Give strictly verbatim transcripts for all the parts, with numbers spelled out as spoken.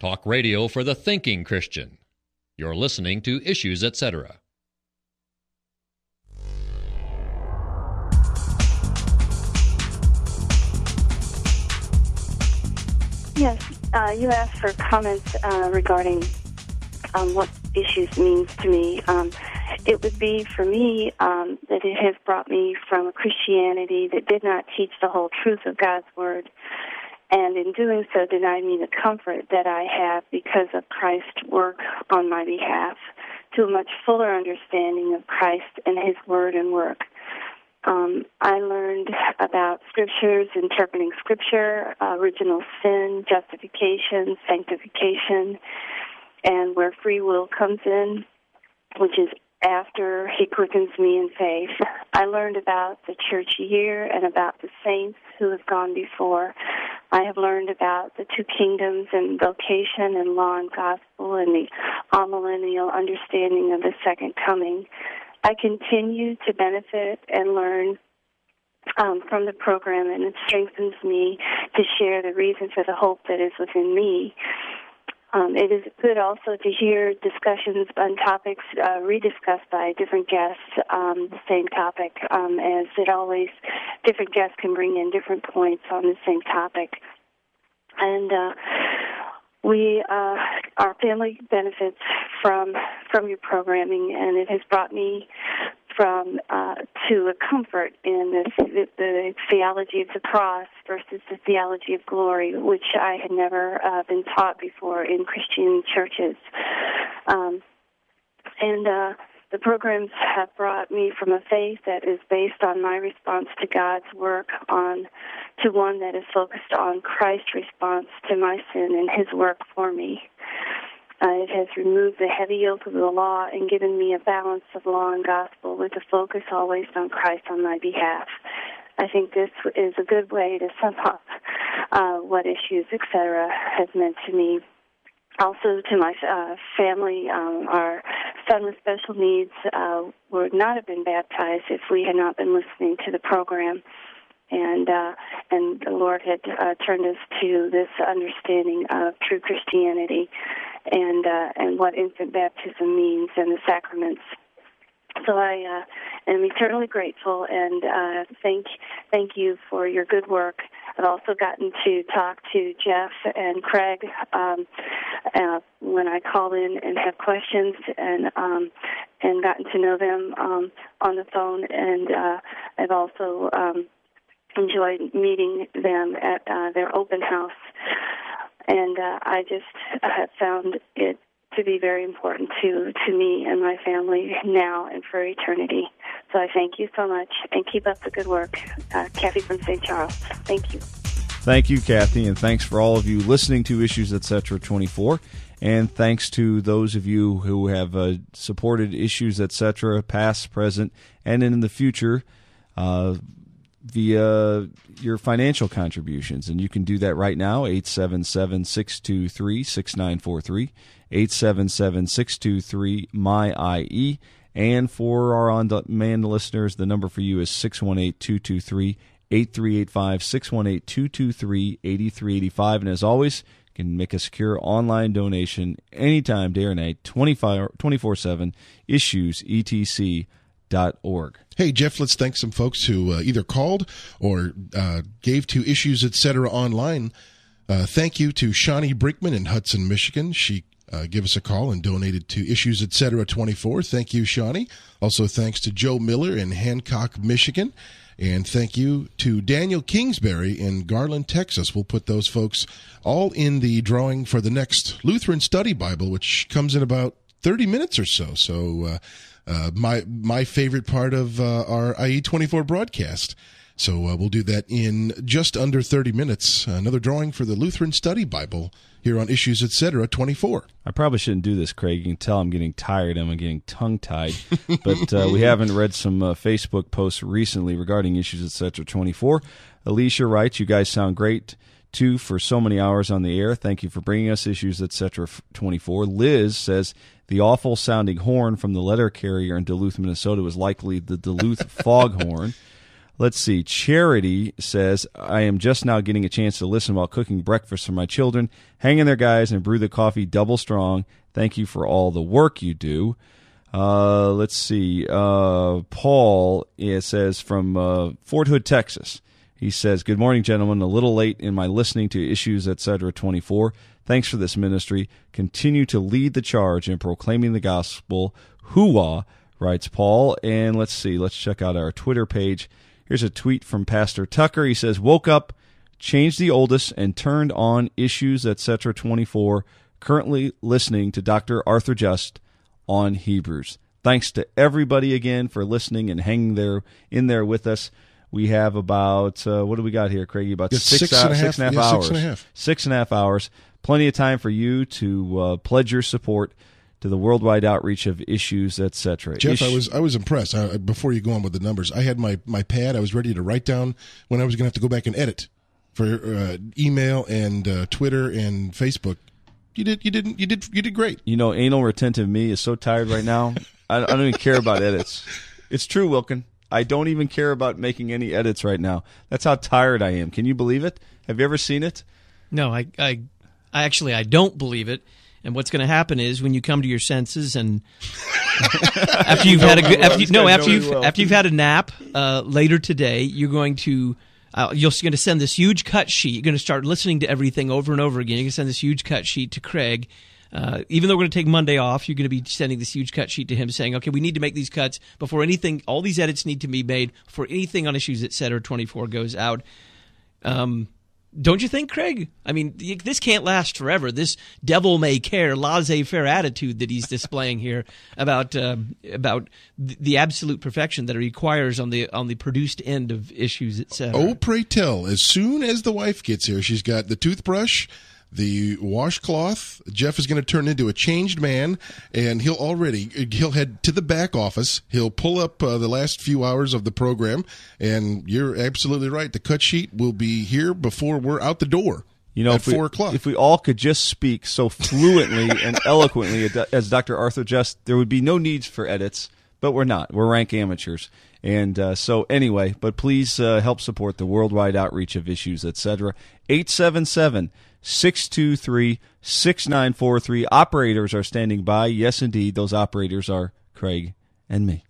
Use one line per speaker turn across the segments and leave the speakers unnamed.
Talk radio for the thinking Christian. You're listening to Issues, et cetera.
Yes, uh, you asked for comments uh, regarding um, what issues means to me. Um, it would be, for me, um, that it has brought me from a Christianity that did not teach the whole truth of God's Word, and in doing so denied me the comfort that I have because of Christ's work on my behalf, to a much fuller understanding of Christ and His Word and work. Um, I learned about Scriptures, interpreting Scripture, uh, original sin, justification, sanctification, and where free will comes in, which is after He quickens me in faith. I learned about the church year and about the saints who have gone before. I have learned about the two kingdoms and vocation and law and gospel and the amillennial understanding of the second coming. I continue to benefit and learn um, from the program, and it strengthens me to share the reason for the hope that is within me. Um, it is good also to hear discussions on topics uh, rediscussed by different guests, um, the same topic, um, as it always, different guests can bring in different points on the same topic. And uh, we, uh, our family benefits from from your programming, and it has brought me from uh, to a comfort in this, the, the theology of the cross versus the theology of glory, which I had never uh, been taught before in Christian churches. Um, and uh, the programs have brought me from a faith that is based on my response to God's work on to one that is focused on Christ's response to my sin and His work for me. Uh, it has removed the heavy yoke of the law and given me a balance of law and gospel with a focus always on Christ on my behalf. I think this is a good way to sum up uh, what Issues, et cetera, has meant to me. Also to my uh, family, um, our son with special needs uh, would not have been baptized if we had not been listening to the program. And uh, and the Lord had uh, turned us to this understanding of true Christianity and uh, and what infant baptism means and the sacraments. So I uh, am eternally grateful, and uh, thank thank you for your good work. I've also gotten to talk to Jeff and Craig um, uh, when I call in and have questions, and um, and gotten to know them um, on the phone. And uh, I've also um, enjoyed meeting them at uh, their open house. And uh, I just have found it to be very important to, to me and my family now and for eternity. So I thank you so much, and keep up the good work. Uh, Kathy from Saint Charles. Thank you.
Thank you, Kathy, and thanks for all of you listening to Issues, et cetera, twenty-four. And thanks to those of you who have uh, supported Issues, et cetera, past, present, and in the future, uh, via your financial contributions. And you can do that right now, eight seven seven, six two three, six nine four three, eight seven seven, six two three, M Y I E. And for our on-demand listeners, the number for you is six one eight, two two three, eight three eight five, six one eight, two two three, eight three eight five. And as always, you can make a secure online donation anytime, day or night, twenty-four seven, issues e t c dot org.
Hey, Jeff, let's thank some folks who uh, either called or uh, gave to Issues, et cetera, online. Uh, thank you to Shawnee Brinkman in Hudson, Michigan. She uh, gave us a call and donated to Issues, et cetera, twenty-four. Thank you, Shawnee. Also, thanks to Joe Miller in Hancock, Michigan. And thank you to Daniel Kingsbury in Garland, Texas. We'll put those folks all in the drawing for the next Lutheran Study Bible, which comes in about thirty minutes or so. So, uh, Uh, my my favorite part of uh, our I E twenty-four broadcast. So uh, we'll do that in just under thirty minutes. Another drawing for the Lutheran Study Bible here on Issues, et cetera, twenty-four.
I probably shouldn't do this, Craig. You can tell I'm getting tired. I'm getting tongue-tied. But uh, we haven't read some uh, Facebook posts recently regarding Issues, et cetera, twenty-four. Alicia writes, you guys sound great, too, for so many hours on the air. Thank you for bringing us Issues, et cetera, twenty-four. Liz says, the awful-sounding horn from the letter carrier in Duluth, Minnesota was likely the Duluth foghorn. Let's see. Charity says, I am just now getting a chance to listen while cooking breakfast for my children. Hang in there, guys, and brew the coffee double strong. Thank you for all the work you do. Uh, let's see. Uh, Paul it says from uh, Fort Hood, Texas. He says, good morning, gentlemen. A little late in my listening to Issues, et cetera, twenty-four. Thanks for this ministry. Continue to lead the charge in proclaiming the gospel. Hoo-ah, writes Paul. And let's see. Let's check out our Twitter page. Here's a tweet from Pastor Tucker. He says, woke up, changed the oldest, and turned on Issues, et cetera, twenty-four. Currently listening to Doctor Arthur Just on Hebrews. Thanks to everybody again for listening and hanging there in there with us. We have about, uh, what do we got here, Craigie? About
It's
six,
six
hours,
and a half-
six and a half
yeah,
hours.
six and a half.
Six and a half hours. Plenty of time for you to uh, pledge your support to the worldwide outreach of Issues, et cetera.
Jeff,
Ish-
I was I was impressed. I, before you go on with the numbers, I had my, my pad. I was ready to write down when I was going to have to go back and edit for uh, email and uh, Twitter and Facebook. You did you didn't you did you did great.
You know, anal retentive me is so tired right now. I, I don't even care about edits. It's true, Wilkin. I don't even care about making any edits right now. That's how tired I am. Can you believe it? Have you ever seen it?
No, I, I, I actually I don't believe it. And what's going to happen is when you come to your senses and after you've had a good, after you, no after you've after you've had a nap uh, later today, you're going to uh, you're going to send this huge cut sheet. You're going to start listening to everything over and over again. You're going to send this huge cut sheet to Craig. Uh, even though we're going to take Monday off, you're going to be sending this huge cut sheet to him saying, okay, we need to make these cuts before anything, all these edits need to be made before anything on Issues, et cetera, twenty-four goes out. Um, don't you think, Craig? I mean, this can't last forever. This devil-may-care, laissez-faire attitude that he's displaying here about uh, about the absolute perfection that it requires on the on the produced end of Issues, et cetera.
Oh, pray tell, as soon as the wife gets here, she's got the toothbrush, the washcloth. Jeff is going to turn into a changed man, and he'll already he'll head to the back office. He'll pull up uh, the last few hours of the program, and you're absolutely right. The cut sheet will be here before we're out the door.
You know,
at
if we,
four o'clock.
If we all could just speak so fluently and eloquently as Doctor Arthur Just, there would be no needs for edits. But we're not. We're rank amateurs. And uh, so anyway, but please uh, help support the worldwide outreach of Issues, et cetera. eight seven seven, six two three, six nine four three. Operators are standing by. Yes, indeed. Those operators are Craig and me.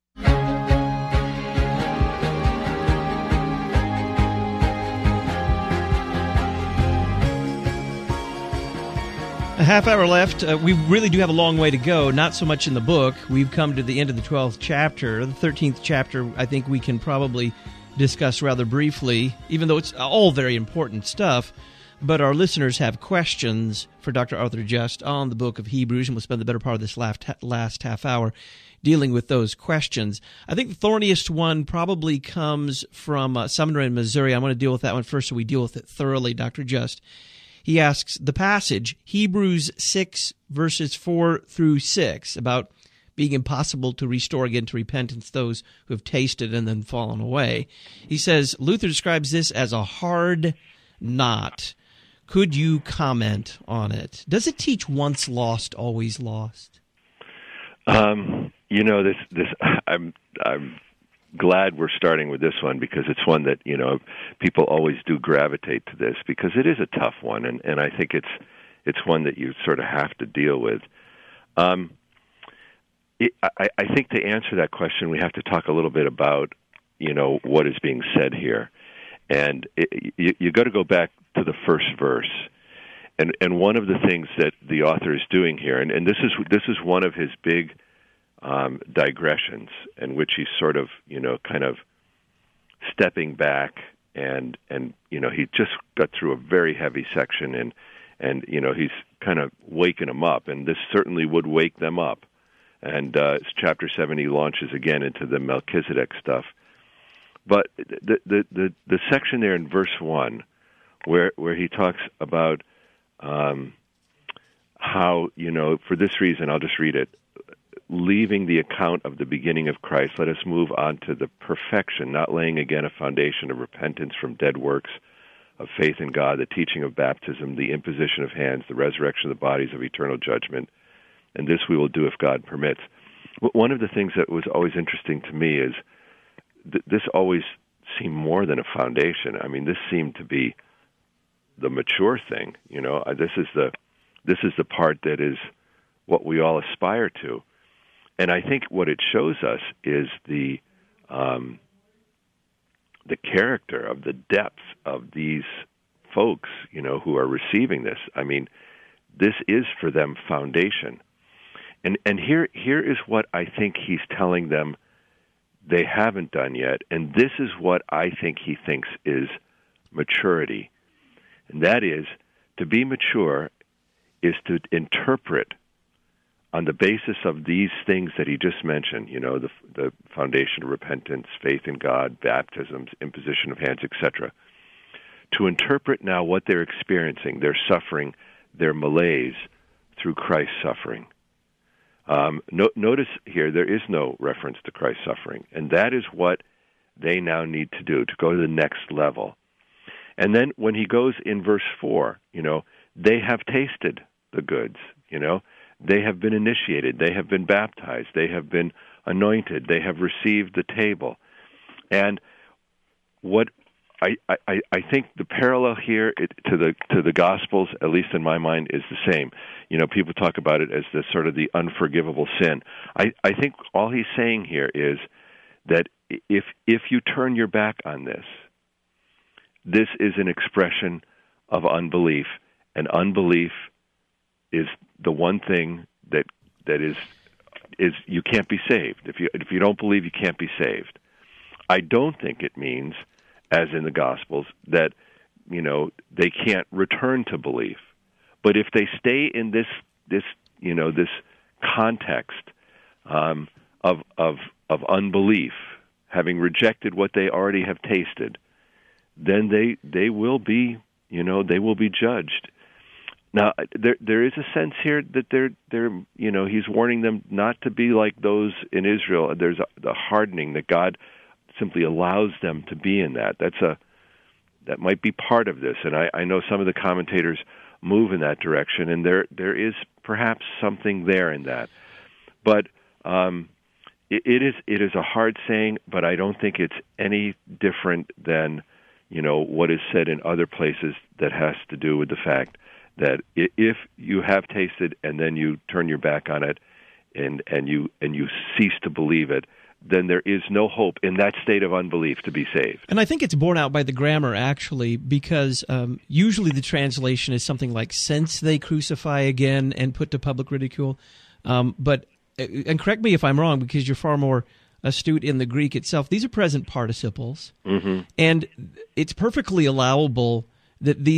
A half hour left. Uh, we really do have a long way to go, not so much in the book. We've come to the end of the twelfth chapter. The thirteenth chapter, I think we can probably discuss rather briefly, even though it's all very important stuff. But our listeners have questions for Doctor Arthur Just on the book of Hebrews, and we'll spend the better part of this last, last half hour dealing with those questions. I think the thorniest one probably comes from uh, Sumner in Missouri. I want to deal with that one first so we deal with it thoroughly, Doctor Just. He asks the passage, Hebrews six, verses four through six, about being impossible to restore again to repentance those who have tasted and then fallen away. He says, Luther describes this as a hard knot. Could you comment on it? Does it teach once lost, always lost?
Um, you know, this, this, I'm, I'm glad we're starting with this one because it's one that, you know, people always do gravitate to this because it is a tough one, and, and I think it's it's one that you sort of have to deal with. Um, it, I, I think to answer that question, we have to talk a little bit about, you know, what is being said here. And it, you, you got to go back to the first verse. And and one of the things that the author is doing here, and, and this is this is one of his big Um, digressions in which he's sort of, you know, kind of stepping back and, and you know, he just got through a very heavy section and, and you know, he's kind of waking them up, and this certainly would wake them up. And uh, chapter seven, he launches again into the Melchizedek stuff. But the, the, the, the section there in verse one where, where he talks about um, how, you know, for this reason, I'll just read it, leaving the account of the beginning of Christ, let us move on to the perfection, not laying again a foundation of repentance from dead works, of faith in God, the teaching of baptism, the imposition of hands, the resurrection of the bodies, of eternal judgment. And this we will do if God permits. One of the things that was always interesting to me is th- this always seem more than a foundation. I mean, this seemed to be the mature thing. You know, this is the this is the part that is what we all aspire to. And I think what it shows us is the um, the character of the depth of these folks, you know, who are receiving this. I mean, this is for them foundation. And and here here is what I think he's telling them they haven't done yet, and this is what I think he thinks is maturity. And that is, to be mature is to interpret on the basis of these things that he just mentioned, you know, the the foundation of repentance, faith in God, baptisms, imposition of hands, et cetera, to interpret now what they're experiencing, their suffering, their malaise through Christ's suffering. Um, no, notice here, there is no reference to Christ's suffering, and that is what they now need to do, to go to the next level. And then when he goes in verse four, you know, they have tasted the goods, you know, they have been initiated, they have been baptized, they have been anointed, they have received the table. And what I, I, I think the parallel here to the to the Gospels, at least in my mind, is the same. You know, people talk about it as the sort of the unforgivable sin. I, I think all he's saying here is that if if you turn your back on this, this is an expression of unbelief, and unbelief is the one thing that that is is you can't be saved. If you if you don't believe, you can't be saved. I don't think it means, as in the Gospels, that, you know, they can't return to belief. But if they stay in this, this you know, this context um, of, of, of unbelief, having rejected what they already have tasted, then they, they will be, you know, they will be judged. Now, there, there is a sense here that they're, they're, you know, he's warning them not to be like those in Israel. There's a, the hardening that God simply allows them to be in that. That's a that might be part of this, and I, I know some of the commentators move in that direction, and there there is perhaps something there in that. But um, it, it is it is a hard saying, but I don't think it's any different than, you know, what is said in other places that has to do with the fact that if you have tasted and then you turn your back on it, and and you and you cease to believe it, then there is no hope in that state of unbelief to be saved.
And I think it's borne out by the grammar, actually, because um, usually the translation is something like, since they crucify again and put to public ridicule. Um, but, and correct me if I'm wrong, because you're far more astute in the Greek itself, these are present participles.
Mm-hmm.
And it's perfectly allowable that these